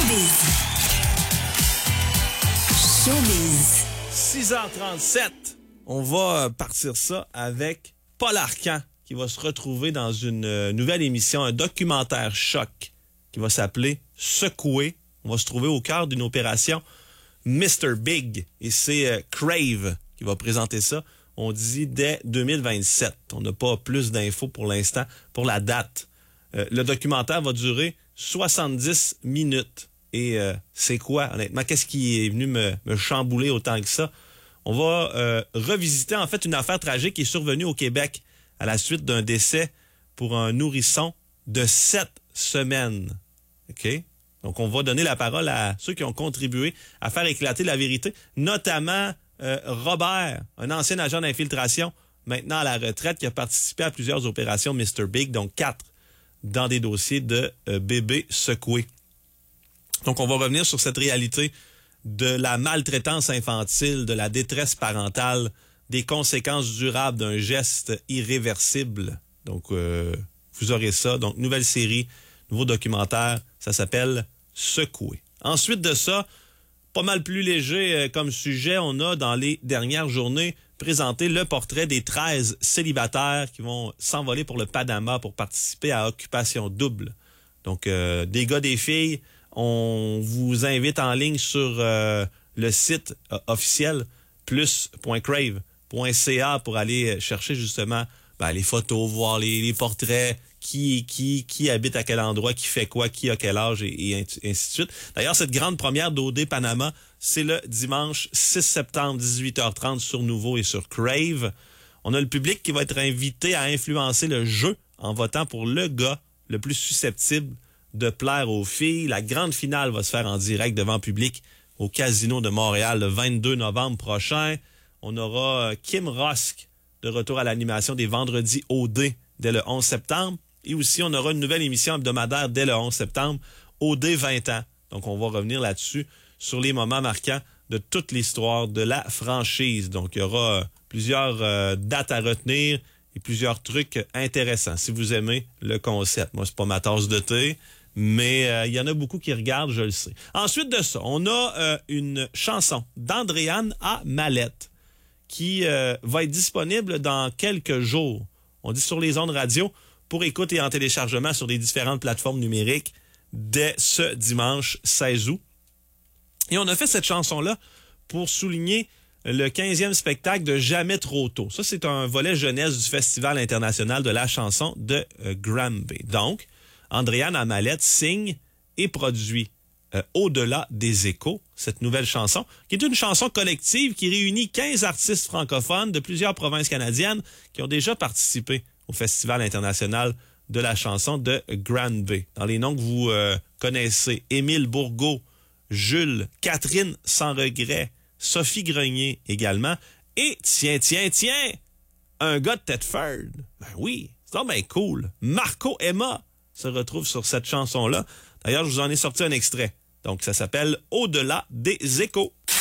Showbiz. 6h37, on va partir ça avec Paul Arcand qui va se retrouver dans une nouvelle émission, un documentaire choc qui va s'appeler Secoué. On va se trouver au cœur d'une opération Mr. Big et c'est Crave qui va présenter ça. On dit dès 2027. On n'a pas plus d'infos pour l'instant pour la date. Le documentaire va durer 70 minutes. Et c'est quoi, honnêtement? Qu'est-ce qui est venu me chambouler autant que ça? On va revisiter, en fait, une affaire tragique qui est survenue au Québec à la suite d'un décès pour un nourrisson de 7 semaines. OK? Donc, on va donner la parole à ceux qui ont contribué à faire éclater la vérité, notamment Robert, un ancien agent d'infiltration, maintenant à la retraite, qui a participé à plusieurs opérations Mr. Big, donc 4 dans des dossiers de bébés secoués. Donc, on va revenir sur cette réalité de la maltraitance infantile, de la détresse parentale, des conséquences durables d'un geste irréversible. Donc, vous aurez ça. Donc, nouvelle série, nouveau documentaire, ça s'appelle Secoué. Ensuite de ça, pas mal plus léger comme sujet, on a dans les dernières journées présenté le portrait des 13 célibataires qui vont s'envoler pour le Panama pour participer à Occupation Double. Donc, des gars, des filles. On vous invite en ligne sur le site officiel plus.crave.ca pour aller chercher justement les photos, voir les portraits, qui habite à quel endroit, qui fait quoi, qui a quel âge et ainsi de suite. D'ailleurs, cette grande première d'OD Panama, c'est le dimanche 6 septembre, 18h30 sur Nouveau et sur Crave. On a le public qui va être invité à influencer le jeu en votant pour le gars le plus susceptible de plaire aux filles. La grande finale va se faire en direct devant public au Casino de Montréal le 22 novembre prochain. On aura Kim Rusk de retour à l'animation des vendredis OD dès le 11 septembre. Et aussi, on aura une nouvelle émission hebdomadaire dès le 11 septembre, OD 20 ans. Donc, on va revenir là-dessus sur les moments marquants de toute l'histoire de la franchise. Donc, il y aura plusieurs dates à retenir et plusieurs trucs intéressants si vous aimez le concept. Moi, c'est pas ma tasse de thé, mais il y en a beaucoup qui regardent, je le sais. Ensuite de ça, on a une chanson d'Andréane à Mallette qui va être disponible dans quelques jours. On dit sur les ondes radio pour écoute et en téléchargement sur les différentes plateformes numériques dès ce dimanche 16 août. Et on a fait cette chanson-là pour souligner le 15e spectacle de Jamais trop tôt. Ça, c'est un volet jeunesse du Festival international de la chanson de Granby. Donc, Andréane à Mallette signe et produit Au-delà des échos, cette nouvelle chanson, qui est une chanson collective qui réunit 15 artistes francophones de plusieurs provinces canadiennes qui ont déjà participé au Festival international de la chanson de Granby. Dans les noms que vous connaissez, Émile Bourgault, Jules, Catherine Sans Regret, Sophie Grenier également, et tiens, un gars de Thetford. Ben oui, c'est donc bien cool. Marco Emma se retrouve sur cette chanson-là. D'ailleurs, je vous en ai sorti un extrait. Donc, ça s'appelle Au-delà des échos.